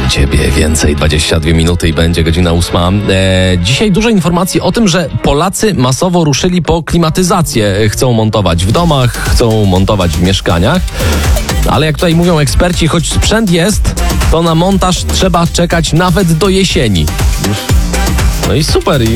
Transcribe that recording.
ciebie więcej. 22 minuty i będzie godzina 8. Dzisiaj dużo informacji o tym, że Polacy masowo ruszyli po klimatyzację. Chcą montować w domach, chcą montować w mieszkaniach. Ale jak tutaj mówią eksperci, choć sprzęt jest, to na montaż trzeba czekać nawet do jesieni. No i super.